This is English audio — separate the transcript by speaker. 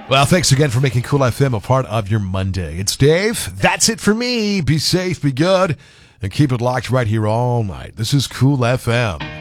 Speaker 1: Well, thanks again for making Cool FM a part of your Monday. It's Dave. That's it for me. Be safe, be good, and keep it locked right here all night. This is Cool FM.